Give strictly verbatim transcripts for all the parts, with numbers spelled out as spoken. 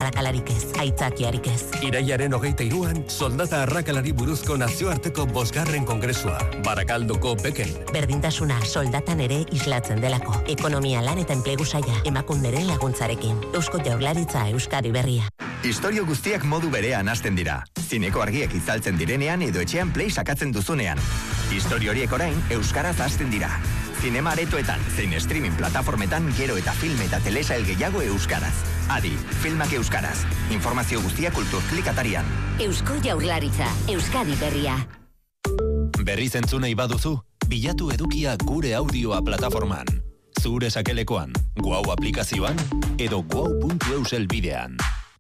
arrakalarik ez, aitzakiarik ez. Irailaren hogeita hiruan, soldata arrakalari buruzko nazioarteko bosgarren kongresua. Barakaldoko Beken. Berdintasuna soldatan ere islatzen delako. Ekonomia lan eta enplegu saila, emakunderen laguntzarekin. Eusko Jaurlaritza Euskadi Berria. Istorio guztiak modu berean hasten dira. Zineko argiak itzaltzen direnean edo etxean play sakatzen duzunean. Istorio horiek orain euskaraz hasten dira. Zinema aretoetan, zein streaming plataformetan gero eta film eta telesail gehiago euskaraz. Adi, filmak euskaraz. Informazio guztia Kulturklik atarian. Eusko Jaurlaritza, Euskadi Berria. Berriz entzunei baduzu, bilatu edukia gure audioa plataforman. Zure sakelekoan, Guau aplikazioan, edo guau puntu eus elbidean.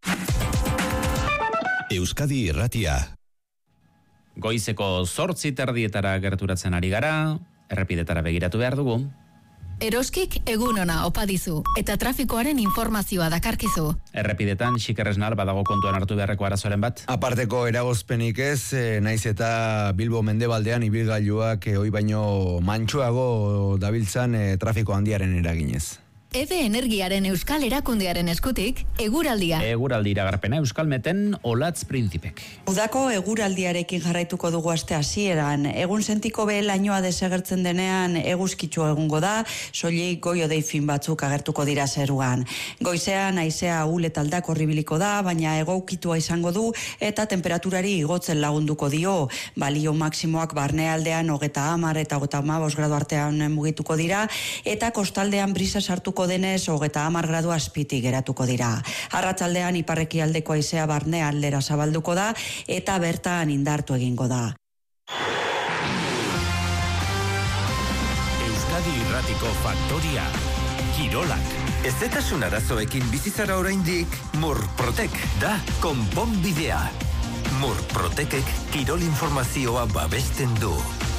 Euskadi Irratia. Goizeko zortzi terdietara gerturatzen ari gara, errepidetara begiratu behar dugu. Eroskik egun ona opa dizu, eta trafikoaren informazioa dakarkizu. Errepidetan, xikerresnal badago kontuan hartu beharreko arazoren bat. Aparteko eragozpenik ez, eh, naiz eta Bilbo mendebaldean ibilgailuak eh, oi baino mantxoago dabiltzan eh, trafiko handiaren eraginez. Eve Energiaren Euskal Erakundearen eskutik, eguraldia. Eguraldi iragarpena Euskalmeten Olatz Printzipek. Udako eguraldiarekin jarraituko dugu aste hasieran. Egun sentiko be lainoa desagertzen denean eguzkitsu egungo da, soilik goio deifin batzuk agertuko dira zeruan. Goizean haizea ahul eta aldako horribiliko da, baina egoukitua izango du eta temperaturari igotzen lagunduko dio. Balio maksimoak barnealdean hogeta hamar eta hogeta hamabost gradu artean mugituko dira, eta kostaldean brisa sartuko denez hogeta hamar gradu azpitik geratuko dira. Arratsaldean iparreki aldeko haizea barne aldera zabalduko da eta bertan indartu egingo da. Euskadi Irratiko Faktoria. Kirolak. Ezetasun arazoekin bizizara oraindik Murprotek da konponbidea. Murprotekek kirol informazioa babesten du.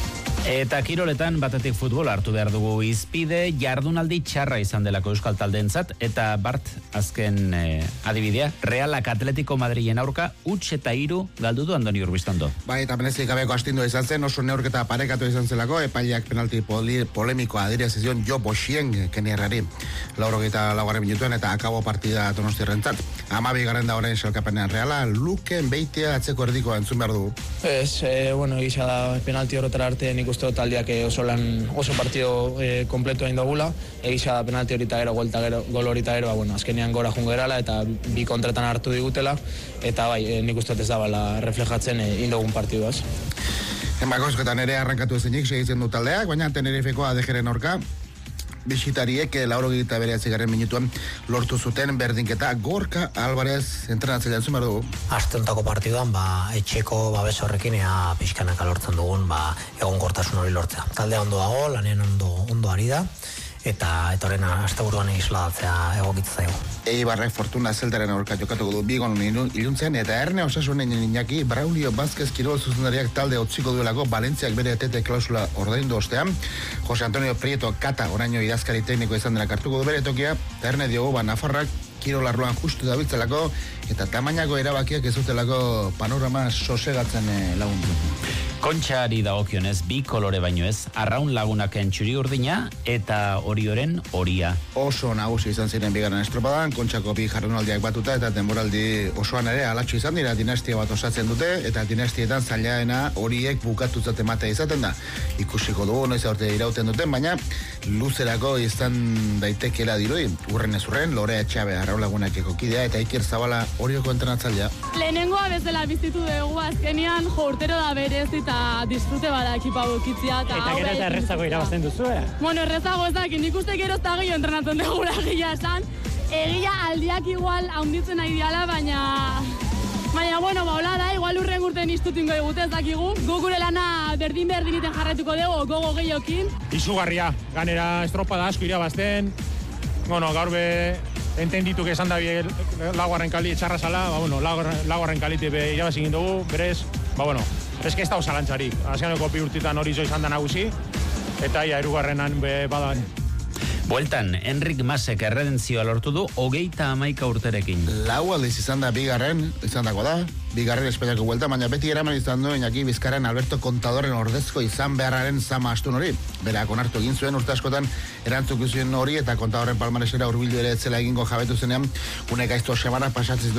Eta kiroletan batetik futbol hartu behar dugu izpide, jardunaldi txarra izan delako euskal taldeentzat, eta Bart, azken eh, adibidea, Realak Atletico Madrilen aurka, huts eta hiru galdu du Andoni Urbiztondo. Bai, eta penezik gabeko astindua izan zen, oso neurketa parekatu izan zelako, epaileak penalti poli, polemikoa adierazizion Jo Boxien kenierrari. Laurogeita laugarren minutuan eta akabo partida Donostiarrentzat. Amabi garen da orain selkapenean Reala, Luken beitea atzeko erdikoa entzun behar du. Ez, eh, bueno, egisa da penalti horretara arte nik uste taldeak oso lan, oso partido eh, kompletu hain dugula, egisa da penalti horita gero, golta gero, gol horita gero, bueno, azkenean gora jungerala eta bi kontretan hartu digutela, eta bai, eh, nik uste ez da bala reflejatzen eh, indogun partiduaz. Emakozketan ere arrankatu ezenik segitzen du taldeak, baina Tenerifeko adejeren aurka, bisitariek lauro gita bere atzigarren minutuan lortu zuten berdinketa Gorka Alvarez entrenatzailean zumar dugu. Asteontako partiduan, ba, etxeko babes horrekin ea pixkanaka lortzen dugun, ba, egon gortasun hori lortzea. Taldea ondo dago, lanean ondo, ondo ari da, eta etoren asteburuan isladatzea egokitza zaigu. Eibarrek Fortuna Zeltaren aurka jokatuko du Bigon iluntzen, eta Erne Osasunen Iñaki Braulio Vázquez kirol zuzendariak talde otziko duelako Valentziak bere etete klausula ordaindu ostean. Jose Antonio Prieto Kata oraino idazkari tekniko izan dela hartuko du bere tokia, eta Erne Diogo ba Nafarrak kirolarruan justu dabiltzelako, eta tamainako erabakiak ez dutelako panorama sosegatzen eh, lagundu. Kontxari dagokionez bi kolore baino ez, arraun lagunaken txuri urdina eta orioren horia. Oso nagusi izan ziren bigarren estropadan, Kontxako bi jardunaldiak batuta eta denboraldi osoan ere alatxo izan dira, dinastia bat osatzen dute, eta dinastietan zailaena horiek bukatutzat ematea izaten da. Ikusiko dugu noiz aurte irauten duten, baina luzerako izan daitekela dirudi. Urren ez urren, Lorea Etxabe arraun lagunakeko kidea eta Iker Zabala horioko entrenatzailea. Lehenengoa bezala bizitu dugu azkenian, jo urtero da berez eta disfrute bada ekipa bukitzia. Eta, eta gero eta errezago irabazten duzu, eh? Bueno, errezago ez dakit, nik uste gero ez da gehiago entrenatzen dugula egia esan. Egia aldiak igual haunditzen nahi diala, baina... Baina, bueno, baula da, igual urren urten istutingo egute ez dakigu. Gugure lana berdin-berdin iten jarretuko dugu, gogo gehiokin. Izugarria, ganera estropada asko irabazten. Bueno, gaur be... entendituk esan da bi laugarren kali txarra zala, ba, bueno, laugarren kalite be irabazin dugu, berez, ba, bueno, ez que ez da osalantzarik. Azkeneko bi urtitan hori zo izan da nagusi, eta ia erugarrenan be badan. Bueltan, Enrik Masek erredentzioa lortu du hogeita hamaika urterekin. Lau aldiz izan da bigarren, izan dako da, bigarren Espainiako buelta, baina beti eraman izan du Iñaki Bizkarren Alberto Contadoren ordezko izan beharraren zama astun hori. Berak onartu egin zuen urte askotan erantzuk zuen hori eta Contadoren palmaresera hurbildu ere etzela egingo jabetu zenean, une gaizto semana pasatzen